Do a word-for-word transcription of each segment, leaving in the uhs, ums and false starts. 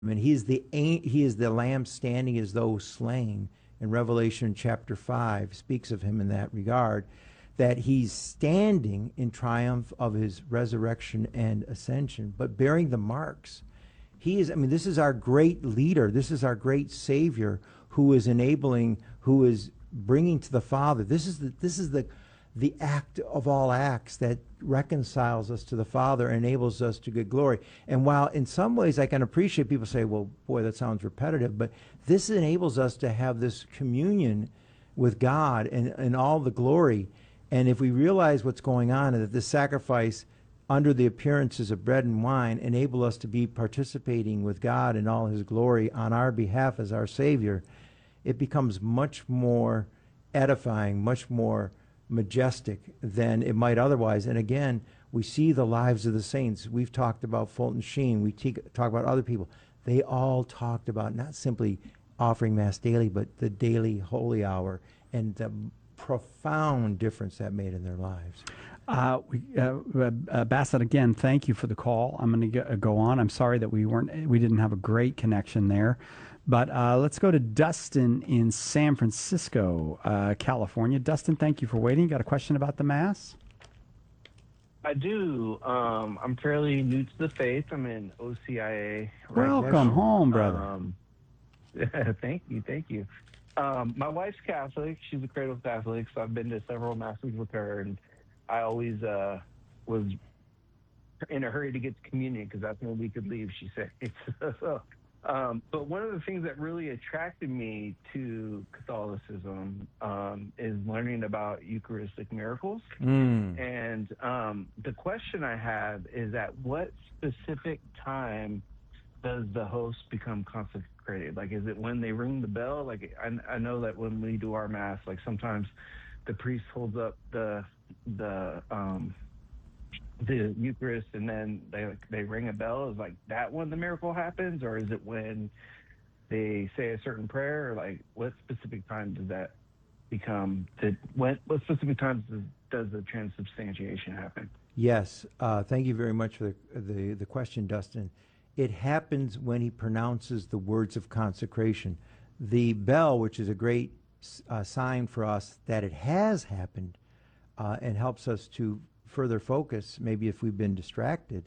And he is the he is the lamb standing as though slain. In Revelation chapter five speaks of him in that regard, that he's standing in triumph of his resurrection and ascension, but bearing the marks. He is, I mean, this is our great leader. This is our great Savior who is enabling, who is bringing to the Father. This is the, this is the, the act of all acts that reconciles us to the Father, enables us to good glory. And while in some ways I can appreciate people say, well, boy, that sounds repetitive, but this enables us to have this communion with God and, and all the glory. And if we realize what's going on, and that this sacrifice under the appearances of bread and wine enable us to be participating with God in all his glory on our behalf as our Savior, it becomes much more edifying, much more majestic than it might otherwise. And again, we see the lives of the saints. We've talked about Fulton Sheen. We te- talk about other people. They all talked about not simply offering Mass daily, but the daily holy hour and the profound difference that made in their lives. Uh, we, uh, uh, Bassett, again, thank you for the call. I'm going to go on. I'm sorry that we weren't, we didn't have a great connection there, but uh, let's go to Dustin in San Francisco, uh, California. Dustin, thank you for waiting. You got a question about the Mass? I do. Um, I'm fairly new to the faith. I'm in O C I A. Right Welcome now. home, brother. Um, thank you, thank you. Um, my wife's Catholic. She's a cradle Catholic, so I've been to several masses with her, and I always uh, was in a hurry to get to communion because that's when we could leave, she said. so, um, but one of the things that really attracted me to Catholicism um, is learning about Eucharistic miracles. Mm. And um, the question I have is, at what specific time does the host become consecrated? Like, is it when they ring the bell? Like, I, I know that when we do our Mass, like sometimes the priest holds up the the um the Eucharist and then they they ring a bell. Is like that when the miracle happens, or is it when they say a certain prayer? Or like, what specific time does that become? The, when what specific times does, does the transubstantiation happen? Yes, uh, thank you very much for the, the the question, Dustin. It happens when he pronounces the words of consecration. The bell, which is a great uh, sign for us that it has happened, uh, and helps us to further focus, maybe if we've been distracted,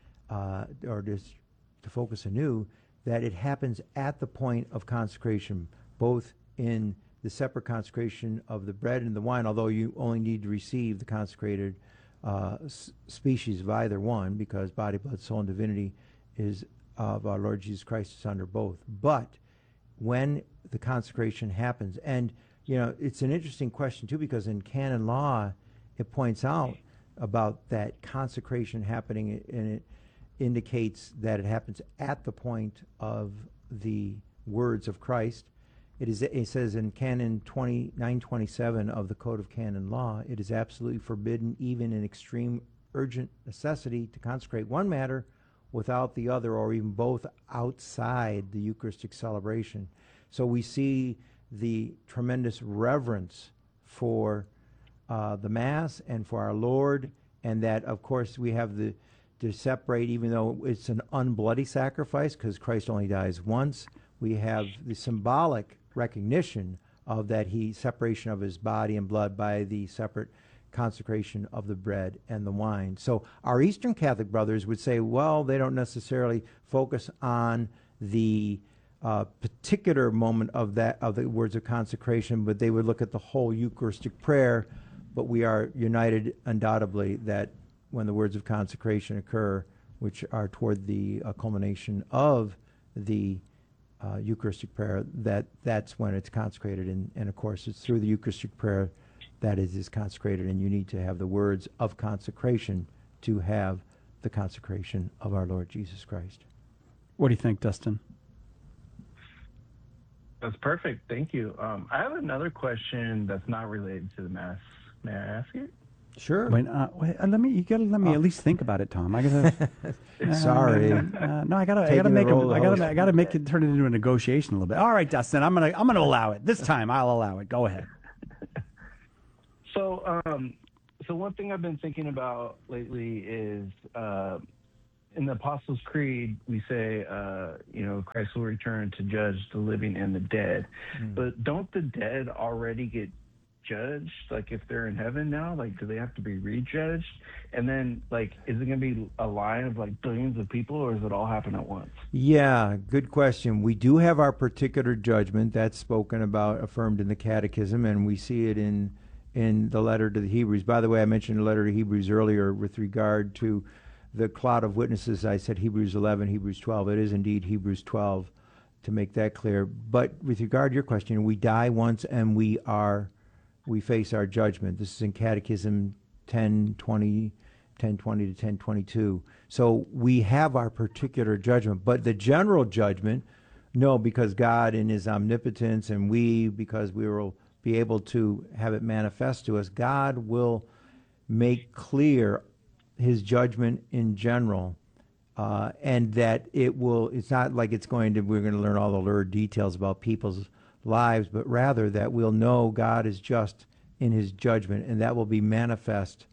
uh, or just to focus anew, that it happens at the point of consecration, both in the separate consecration of the bread and the wine, although you only need to receive the consecrated uh, s- species of either one, because body, blood, soul, and divinity is of our Lord Jesus Christ is under both. But when the consecration happens, and you know, it's an interesting question too, because in canon law, it points out about that consecration happening, and it indicates that it happens at the point of the words of Christ. It is. It says in Canon twenty-nine twenty-seven of the Code of Canon Law, it is absolutely forbidden, even in extreme urgent necessity, to consecrate one matter without the other, or even both, outside the Eucharistic celebration. So we see the tremendous reverence for uh, the Mass and for our Lord, and that, of course, we have the to separate, even though it's an unbloody sacrifice, because Christ only dies once, we have the symbolic recognition of that he separation of his body and blood by the separate consecration of the bread and the wine. So our Eastern Catholic brothers would say, well, they don't necessarily focus on the uh, particular moment of that of the words of consecration, but they would look at the whole Eucharistic prayer. But we are united undoubtedly that when the words of consecration occur, which are toward the uh, culmination of the uh, Eucharistic prayer, that that's when it's consecrated. And, and of course, it's through the Eucharistic prayer that it is consecrated, and you need to have the words of consecration to have the consecration of our Lord Jesus Christ. What do you think, Dustin? That's perfect. Thank you. Um, I have another question that's not related to the Mass. May I ask it? Sure. Wait, uh, wait, uh, let me. You gotta let me Oh. at least think about it, Tom. I gotta. uh, Sorry. Uh, no, I gotta. I Taking gotta the make. A, role of I gotta. host. I gotta make it turn it into a negotiation a little bit. All right, Dustin. I'm gonna. I'm gonna allow it this time. I'll allow it. Go ahead. So, um, so one thing I've been thinking about lately is uh, in the Apostles' Creed, we say, uh, you know, Christ will return to judge the living and the dead. Mm. But don't the dead already get judged? Like, if they're in heaven now, like, do they have to be rejudged? And then, like, is it going to be a line of, like, billions of people, or does it all happen at once? Yeah, good question. We do have our particular judgment that's spoken about, affirmed in the Catechism, and we see it in in the letter to the Hebrews. By the way, I mentioned the letter to Hebrews earlier with regard to the cloud of witnesses. I said Hebrews eleven, Hebrews twelve. It is indeed Hebrews twelve, to make that clear. But with regard to your question, we die once and we are, we face our judgment. This is in Catechism ten twenty, ten twenty to ten twenty-two. So we have our particular judgment, but the general judgment, no, because God in his omnipotence, and we, because we will be able to have it manifest to us, God will make clear his judgment in general, uh, and that it will, it's not like it's going to, we're going to learn all the lurid details about people's lives, but rather that we'll know God is just in his judgment, and that will be manifest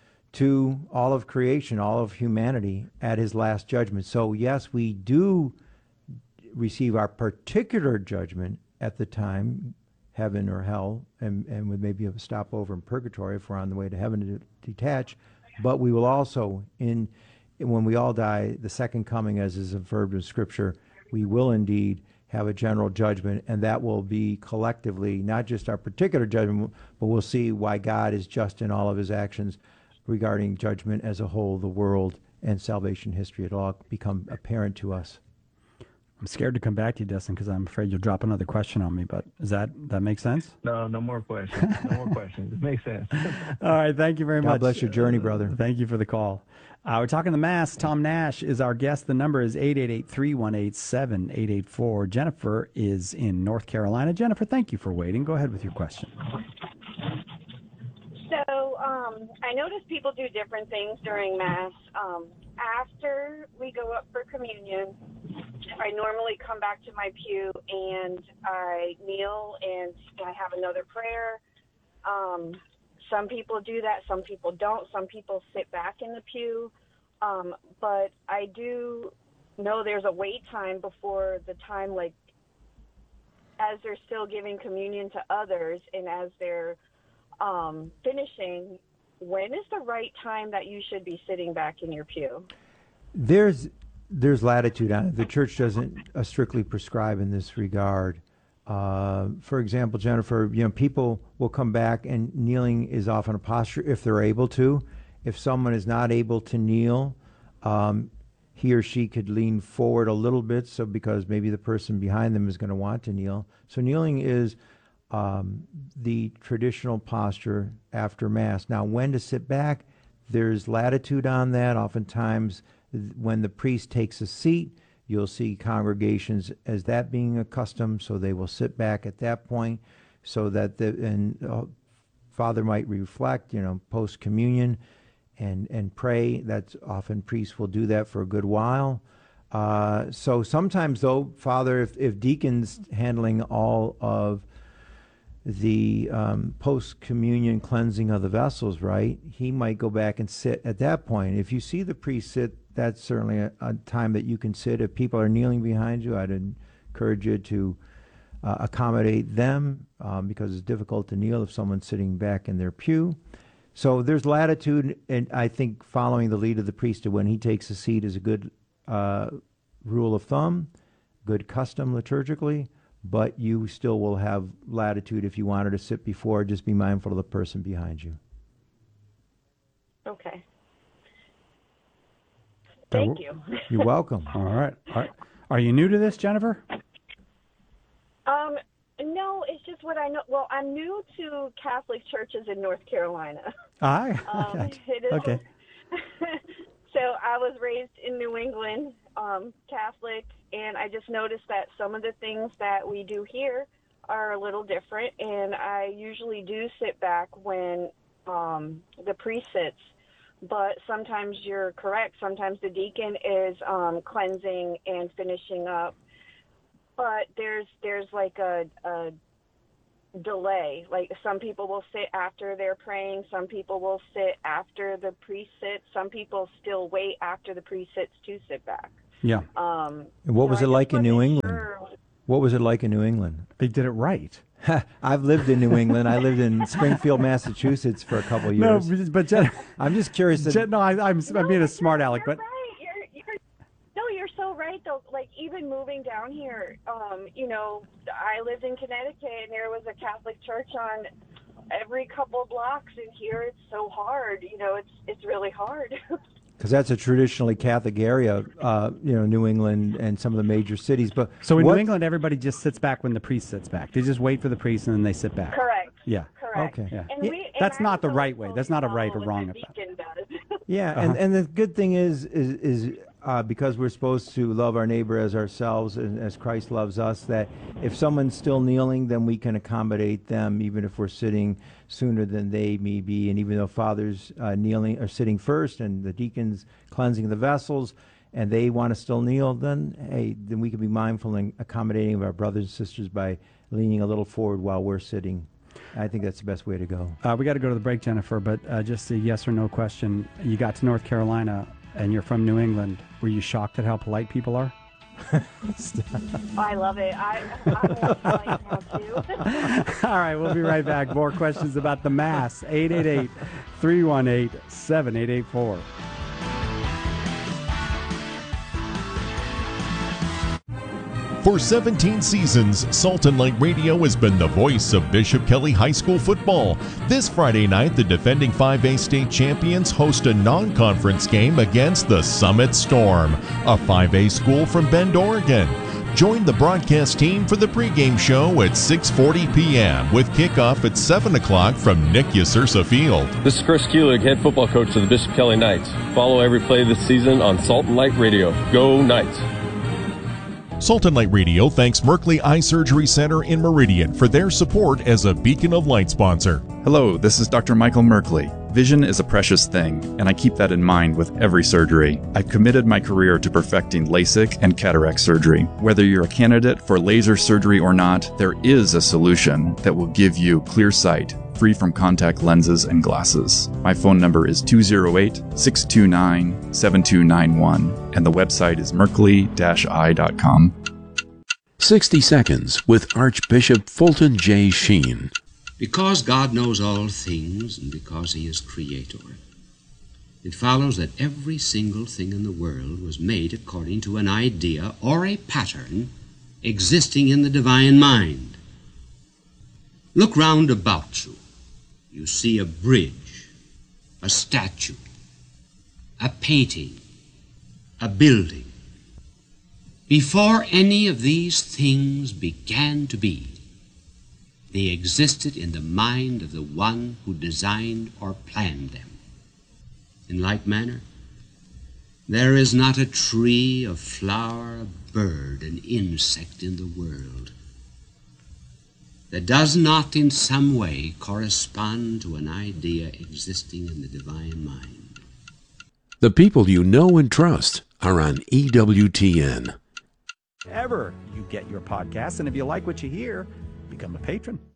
to all of creation, all of humanity at his last judgment. So yes, we do receive our particular judgment at the time, heaven or hell, and, and with maybe a stopover in purgatory if we're on the way to heaven to detach. But we will also, in when we all die, the second coming, as is affirmed in Scripture, we will indeed have a general judgment, and that will be collectively, not just our particular judgment, but we'll see why God is just in all of his actions regarding judgment as a whole, the world, and salvation history. It'll all become apparent to us. I'm scared to come back to you, Dustin, because I'm afraid you'll drop another question on me. But does that that make sense? No, no more questions. No more questions. It makes sense. All right. Thank you very God much. bless your journey, brother. Uh, thank you for the call. Uh, we're talking the Mass. Tom Nash is our guest. The number is eight eight eight, three one eight, seven eight eight four. Jennifer is in North Carolina. Jennifer, thank you for waiting. Go ahead with your question. So um, I notice people do different things during Mass. Um, after we go up for communion, I normally come back to my pew and I kneel and I have another prayer. Um, some people do that, some people don't. Some people sit back in the pew. Um, but I do know there's a wait time before the time, like, as they're still giving communion to others and as they're um, finishing, when is the right time that you should be sitting back in your pew? There's there's latitude on it. The church doesn't uh, strictly prescribe in this regard. Uh, for example, Jennifer, you know, people will come back, and kneeling is often a posture if they're able to. If someone is not able to kneel, um, he or she could lean forward a little bit, so because maybe the person behind them is going to want to kneel. So kneeling is um, the traditional posture after Mass. Now, when to sit back, there's latitude on that. Oftentimes, when the priest takes a seat, you'll see congregations as that being a custom, so they will sit back at that point, so that the and uh, Father might reflect, you know, post communion, and and pray. That's often priests will do that for a good while. Uh, so sometimes, though, Father, if, if deacons handling all of the um, post-communion cleansing of the vessels, right, he might go back and sit at that point. If you see the priest sit, that's certainly a, a time that you can sit. If people are kneeling behind you, I'd encourage you to uh, accommodate them, um, because it's difficult to kneel if someone's sitting back in their pew. So there's latitude, and I think following the lead of the priest when he takes a seat is a good uh, rule of thumb, good custom liturgically, but you still will have latitude if you wanted to sit before. Just be mindful of the person behind you. Okay. Thank you. You're welcome. All right. All right. Are you new to this, Jennifer? Um, no, it's just what I know. Well, I'm new to Catholic churches in North Carolina. Aye. Um, Okay. it is, Okay. So I was raised in New England, um, Catholic, and I just noticed that some of the things that we do here are a little different, and I usually do sit back when um, the priest sits. But sometimes you're correct. Sometimes the deacon is um, cleansing and finishing up. But there's there's like a, a delay. Like some people will sit after they're praying. Some people will sit after the priest sits. Some people still wait after the priest sits to sit back. Yeah. Um, And what so was I it like just in New wasn't England? sure. What was it like in New England? They did it right. I've lived in New England. I lived in Springfield, Massachusetts for a couple of No, years. but Jen, I'm just curious. That, Jen, no, I, I'm, No, I'm being a you're- smart aleck, you're but right. You're, you're, no, you're so right though. Like even moving down here, um, you know, I lived in Connecticut, and there was a Catholic church on every couple blocks, and here it's so hard. You know, it's it's really hard. because that's a traditionally Catholic area, uh, you know, New England and some of the major cities. But so in what- New England, everybody just sits back when the priest sits back. They just wait for the priest and then they sit back. Correct. Yeah. Correct. Okay. Yeah. And Yeah, we, and that's I not the was right always way. That's not a right or follow what wrong the of that. deacon does. Yeah, Uh-huh. and, and the good thing is is is uh, because we're supposed to love our neighbor as ourselves and as Christ loves us, that if someone's still kneeling, then we can accommodate them, even if we're sitting sooner than they may be. And even though fathers uh, kneeling or sitting first, and the deacons cleansing the vessels, and they want to still kneel, then hey, then we can be mindful and accommodating of our brothers and sisters by leaning a little forward while we're sitting. I think that's the best way to go. Uh, we got to go to the break, Jennifer, but uh, just a yes or no question. You got to North Carolina and you're from New England. Were you shocked at how polite people are? I love it. I, I'm more polite now too. All right, we'll be right back. More questions about the Mass. eight eight eight, three one eight, seven eight eight four. For seventeen seasons, Salt and Light Radio has been the voice of Bishop Kelly High School football. This Friday night, the defending five A state champions host a non-conference game against the Summit Storm, a five A school from Bend, Oregon. Join the broadcast team for the pregame show at six forty p.m. with kickoff at seven o'clock from Nick Yasursa Field. This is Chris Kuelig, head football coach of the Bishop Kelly Knights. Follow every play this season on Salt and Light Radio. Go Knights! Salt and Light Radio thanks Merkley Eye Surgery Center in Meridian for their support as a Beacon of Light sponsor. Hello, this is Doctor Michael Merkley. Vision is a precious thing, and I keep that in mind with every surgery. I've committed my career to perfecting LASIK and cataract surgery. Whether you're a candidate for laser surgery or not, there is a solution that will give you clear sight, free from contact lenses and glasses. My phone number is two oh eight, six two nine, seven two nine one, and the website is merkley dash eye dot com. sixty Seconds with Archbishop Fulton J. Sheen. Because God knows all things and because He is Creator, it follows that every single thing in the world was made according to an idea or a pattern existing in the divine mind. Look round about you. You see a bridge, a statue, a painting, a building. Before any of these things began to be, they existed in the mind of the one who designed or planned them. In like manner, there is not a tree, a flower, a bird, an insect in the world that does not in some way correspond to an idea existing in the divine mind. The people you know and trust are on E W T N. Ever you get your podcasts, and if you like what you hear, become a patron.